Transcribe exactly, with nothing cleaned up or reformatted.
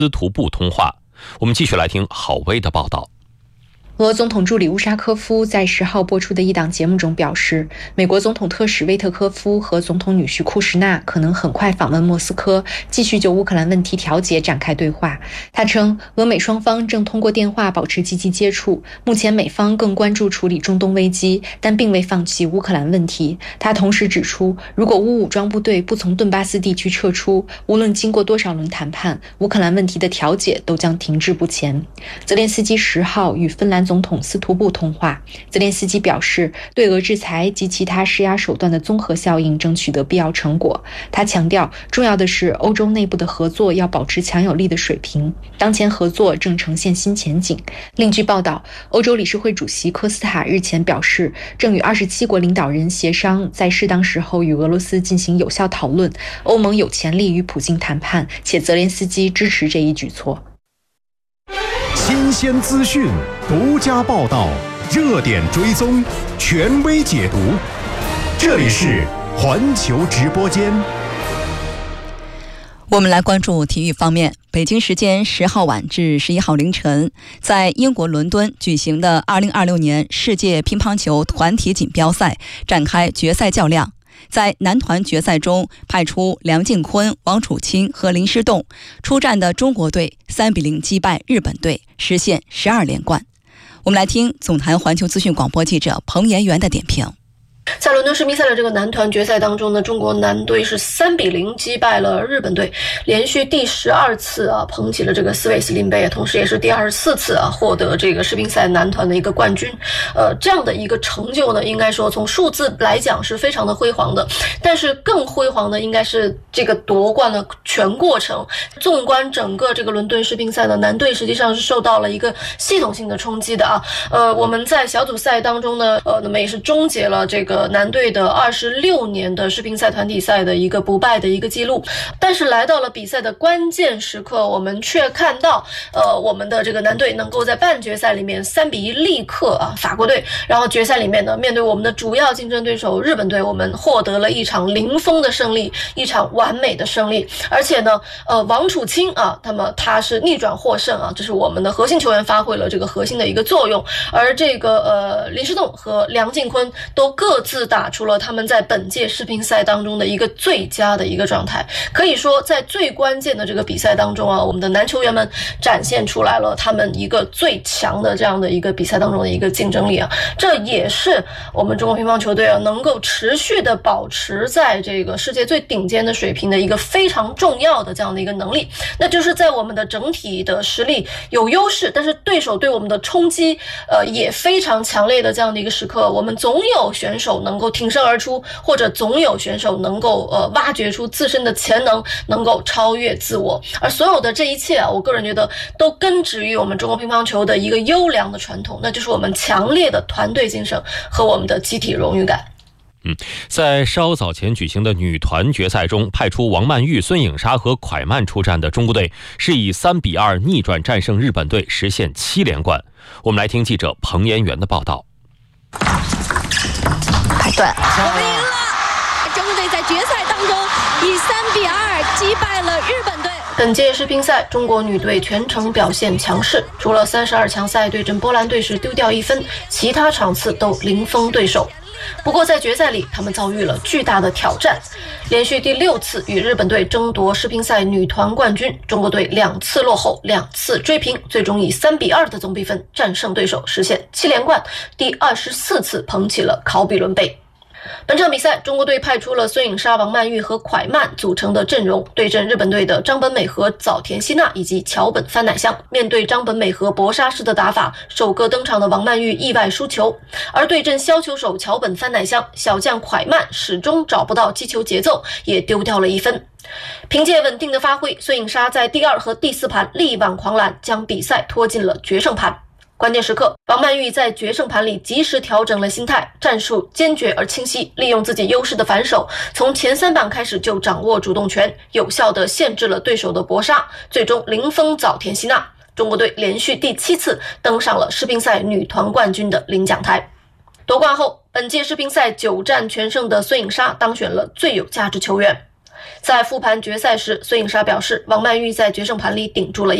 斯图布通话。我们继续来听郝威的报道。 俄总统助理乌沙科夫在十号播出的一档节目中表示，美国总统特使威特科夫和总统女婿库什纳可能很快访问莫斯科，继续就乌克兰问题调解展开对话。他称，俄美双方正通过电话保持积极接触，目前美方更关注处理中东危机，但并未放弃乌克兰问题。他同时指出，如果乌武装部队不从顿巴斯地区撤出，无论经过多少轮谈判，乌克兰问题的调解都将停滞不前。泽连斯基十号与芬兰总统斯图布通话，泽连斯基表示，对俄制裁及其他施压手段的综合效应正取得必要成果。他强调，重要的是欧洲内部的合作要保持强有力的水平，当前合作正呈现新前景。另据报道，欧洲理事会主席科斯塔日前表示，正与二十七国领导人协商，在适当时候与俄罗斯进行有效讨论。欧盟有潜力与普京谈判，且泽连斯基支持这一举措。 新鲜资讯，独家报道，热点追踪，权威解读。这里是环球直播间。 我们来关注体育方面。北京时间十号晚至十一号凌晨，在英国伦敦举行的二零二六年世界乒乓球团体锦标赛展开决赛较量。在男团决赛中，派出梁靖昆、王楚钦和林诗栋出战的中国队三比零击败日本队，实现十二连冠。我们来听总台环球资讯广播记者彭延元的点评。 在伦敦世乒赛的这个男团决赛当中呢，中国男队是三比零击败了日本队，连续第十二次啊捧起了这个斯韦斯林杯，同时也是第二十四次啊获得这个世乒赛男团的一个冠军。呃，这样的一个成就呢，应该说从数字来讲是非常的辉煌的，但是更辉煌的应该是这个夺冠的全过程。纵观整个这个伦敦世乒赛呢，男队实际上是受到了一个系统性的冲击的啊。呃，我们在小组赛当中呢，呃，那么也是终结了这个男队的二十六年的世乒赛团体赛的一个不败的一个记录，但是来到了比赛的关键时刻，我们却看到，呃，我们的这个男队能够在半决赛里面三比一力克啊法国队，然后决赛里面呢，面对我们的主要竞争对手日本队，我们获得了一场零封的胜利，一场完美的胜利，而且呢，呃，王楚钦啊，那么他是逆转获胜啊，这是我们的核心球员发挥了这个核心的一个作用，而这个呃林诗栋和梁靖昆都各自自打出了他们在本届世乒赛当中的一个最佳的一个状态，可以说在最关键的这个比赛当中啊，我们的男球员们展现出来了他们一个最强的这样的一个比赛当中的一个竞争力啊，这也是我们中国乒乓球队啊能够持续的保持在这个世界最顶尖的水平的一个非常重要的这样的一个能力，那就是在我们的整体的实力有优势，但是对手对我们的冲击呃也非常强烈的这样的一个时刻，我们总有选手能够挺身而出，或者总有选手能够呃挖掘出自身的潜能，能够超越自我。而所有的这一切啊，我个人觉得都根植于我们中国乒乓球的一个优良的传统，那就是我们强烈的团队精神和我们的集体荣誉感。 嗯，在稍早前举行的女团决赛中，派出王曼玉、孙颖莎和蒯曼出战的中国队是以三比二逆转战胜日本队，实现七连冠。我们来听记者彭延元的报道。 太短，我们赢了！中国队在决赛当中以三比二击败了日本队。 本届世乒赛，中国女队全程表现强势，除了三十二强赛对阵波兰队时丢掉一分，其他场次都零封对手。不过在决赛里，他们遭遇了巨大的挑战，连续第六次与日本队争夺世乒赛女团冠军，中国队两次落后，两次追平，最终以三比二的总比分战胜对手，实现七连冠，第二十四次捧起了考比伦杯。本场比赛，中国队派出了孙颖莎、王曼玉和蒯曼组成的阵容，对阵日本队的张本美和早田希娜以及桥本帆乃香。面对张本美和搏杀式的打法，首个登场的王曼玉意外输球，而对阵削球手桥本帆乃香，小将蒯曼始终找不到击球节奏，也丢掉了一分。凭借稳定的发挥，孙颖莎在第二和第四盘力挽狂澜，将比赛拖进了决胜盘。关键时刻，王曼玉在决胜盘里及时调整了心态，战术坚决而清晰，利用自己优势的反手，从前三板开始就掌握主动权，有效地限制了对手的搏杀，最终零封早田希娜。中国队连续第七次登上了世乒赛女团冠军的领奖台。夺冠后，本届世乒赛九战全胜的孙颖莎当选了最有价值球员。 在复盘决赛时，孙颖莎表示，王曼玉在决胜盘里顶住了